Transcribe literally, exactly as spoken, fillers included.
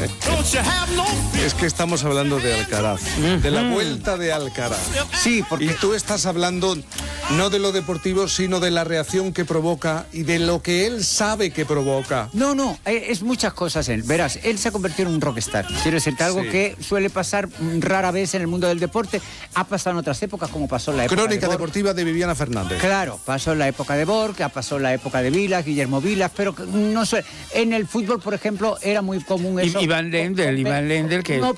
Es que estamos hablando de Alcaraz, de la vuelta de Alcaraz. Sí, porque... Y tú estás hablando no de lo deportivo, sino de la reacción que provoca y de lo que él sabe que provoca. No, no, es muchas cosas él. Verás, él se ha convertido en un rockstar. Quiero decirte, algo Sí. que suele pasar rara vez en el mundo del deporte. Ha pasado en otras épocas, como pasó en la época Crónica de Borg. deportiva de Viviana Fernández. Claro, pasó en la época de Borg, pasó en la época de Vilas, Guillermo Vilas, pero no sé, en el fútbol, por ejemplo, era muy común eso. Iván Lendl, Iván Lendl, que... No,